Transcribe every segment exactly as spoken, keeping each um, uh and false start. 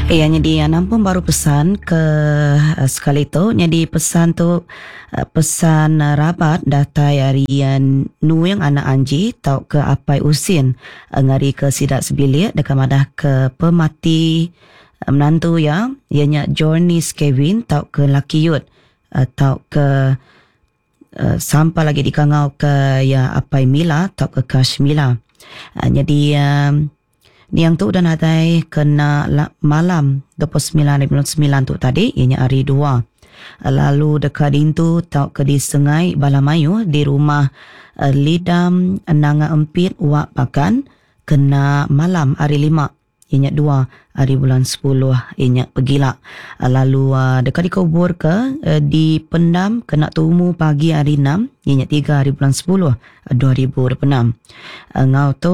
Eh, jadi nampun baru pesan ke uh, sekali tu. Jadi pesan tu uh, pesan uh, rabat datai harian nu yang anak anji tau ke apai usin uh, ngari ke sidak sebilik dekat madah ke pemati uh, menantu ya. Ianya Jornis Kevin tau ke laki yut uh, tau ke uh, sampai lagi dikangau ke ya apai Mila tau ke Kash Mila. Uh, jadi um, ni yang tu dah nadai kena la, malam dua puluh sembilan bulan sembilan tu tadi, ianya hari dua. Lalu dekat itu tau ke di Sengai Balamayu di rumah uh, Lidam Nanga Empit Wak Pakan kena malam hari lima, ianya dua hari bulan sepuluh, ianya pegila. Uh, lalu uh, dekat dikubur ke uh, di Pendam kena tumu pagi hari enam, ianya tiga hari bulan sepuluh, uh, dua ribu dua puluh enam. Uh, ngau tu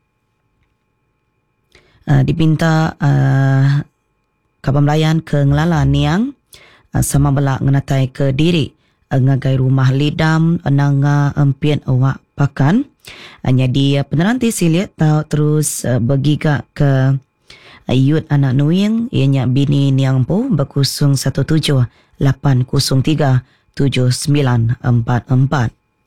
Uh, dipinta uh, kapal melayan ke ngelala niang uh, sama belak ngenatai ke diri uh, ngagai rumah lidam nanga empien awak pakan. Uh, jadi uh, peneranti silit tau terus uh, bergigak ke uh, yut anak nuing ianya bini niang po berkusung satu tujuh lapan kosong tiga tujuh sembilan empat empat.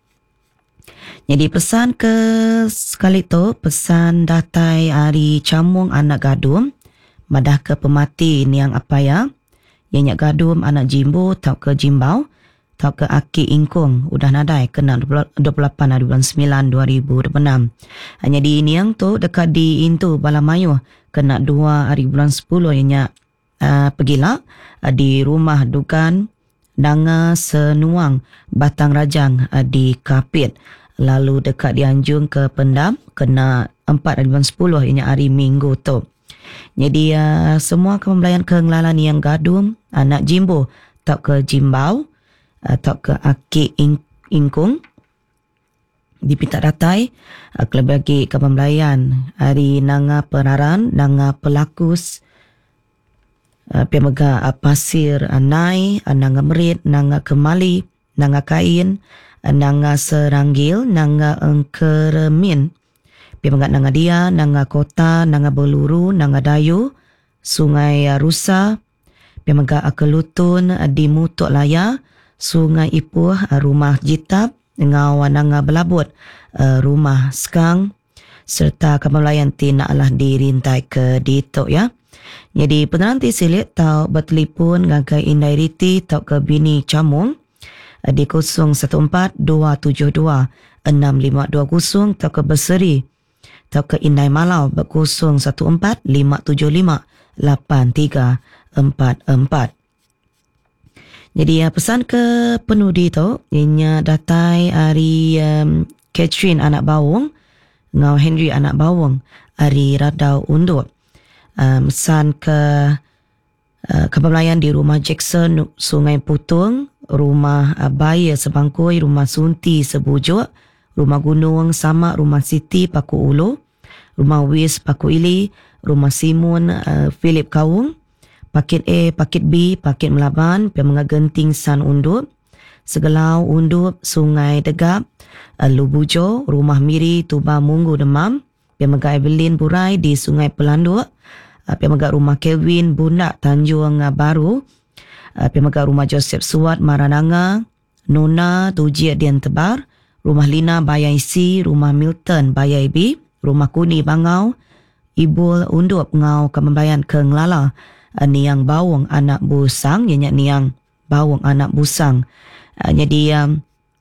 Jadi pesan ke sekali tu, pesan datai hari camung anak gadum, madah ke pemati ni yang apa ya, ianya gadum anak jimbo tau ke jimbau, tau ke aki ingkung, udah nadai kena dua puluh lapan hari bulan sembilan dua ribu dua puluh enam. Hanya di ini yang tu dekat di Intu Balamayu, kena dua hari bulan sepuluh, ianya uh, pegila uh, di rumah dukan Danga Senuang Batang Rajang uh, di Kapit. Lalu dekat dianjung ke Pendam kena empat hari bulan sepuluh, ini hari Minggu tu. Jadi uh, semua kembelayan ke ngelalan yang gadum anak jimbo tak ke jimbau uh, tak ke aki ing, ingkung dipinta datai uh, kelebih lagi kembelayan hari nanga peraran nanga pelakus uh, pemega uh, pasir anai uh, nanga merit nanga kemali nanga kain nanga seranggil, nanga engkeremin, pimangat nanga dia, nanga kota, nanga beluru, nanga dayu, sungai rusa, pimangat akelutun di mutuk laya, sungai ipuh, rumah jitab, ngau nanga belabut, rumah skang, serta kemelayan tina lah dirintai ke ditok ya. Jadi peneranti silit tau bertelefon ngagai Indai Riti tau ke bini camung, di kosong satu empat dua tujuh dua enam lima dua kosong tau ke Berseri tau ke Indai Malau berkosong satu empat lima tujuh lima lapan tiga empat empat. Jadi ya, pesan ke penudi tu ianya datai hari um, Catherine anak bawang ngau Henry anak bawang hari Radau Undut. Um, pesan ke uh, kepemelayan di rumah Jackson Sungai Putung, rumah Abaya Sebangkoi, rumah Sunti Sebujuk, rumah Gunung Sama, rumah Siti Paku Ulu, rumah Wis Paku Ili, rumah Simun uh, Philip Kawung, Pakit A, Pakit B, Pakit Melaban, Pemenga Genting San Undup, Segelau Undup, Sungai Degap, uh, Lubujo, rumah Miri Tuba Munggu Demam, Pemenga Evelyn Burai di Sungai Pelanduk, uh, Pemenga rumah Kevin Bundak Tanjung uh, Baru, Uh, Pemegang rumah Joseph Suat Marananga, Nona Tujiat Dian Tebar, rumah Lina Bayai C, rumah Milton Bayai B, rumah Kuni Bangau, Ibul Undup Ngau Kemembayan ke Ngelala, uh, Niang Bawang anak busang, ianya Niang Bawang anak busang. Uh, jadi um,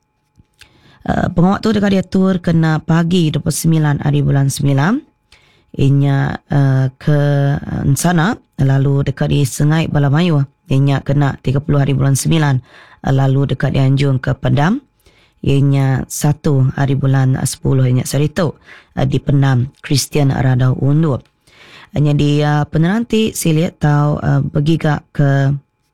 uh, pengawak tu dekat dia tur kena pagi dua puluh sembilan hari bulan sembilan, ianya uh, ke sana, lalu dekat di Sengai Balamayu ianya kena tiga puluh hari bulan sembilan, lalu dekat dianjung ke Pendam ianya satu hari bulan sepuluh, ianya Seritok di Pendam Christian Radau Undup. Hanya di uh, peneranti silit tau uh, bergigak ke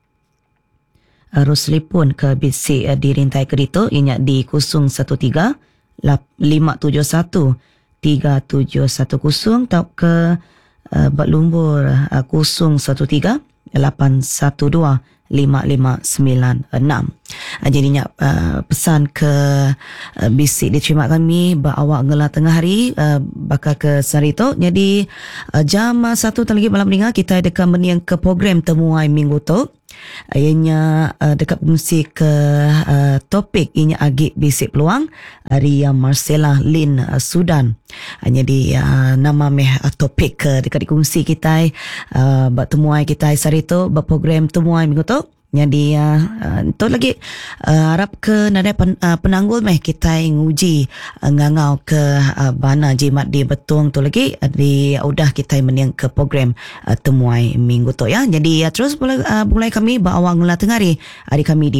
uh, Ruslipun ke B C uh, di Rintai Kedito, ianya di kosong satu tiga lima tujuh satu tiga tujuh satu kosong tau ke uh, Bat Lumbur uh, kosong satu tiga lapan satu dua lima lima sembilan enam. Jadinya uh, pesan ke uh, bisik diterima kami bahawa ngelah tengah hari uh, bakal ke Sarito. Jadi uh, jam uh, satu lagi malam dengar kita dekat meniang ke program temuai minggu tu. Ianya uh, dekat fungsi ke uh, topik ianya agik bisik peluang Ria Marcella Lin uh, Sudan. Uh, jadi uh, nama meh uh, topik ke dekat dikongsi kita uh, buat temuai kita Sarito berprogram temuai minggu tu. Jadi uh, uh, tu lagi uh, harap ke nadai pen, uh, penanggul meh kita nguji uh, ngangau ke uh, bana jimat di betung tu lagi uh, di uh, udah kita meniang ke program uh, temuai minggu tu ya. Jadi uh, terus mulai uh, mulai kami bawa ngelah tengari hari kami di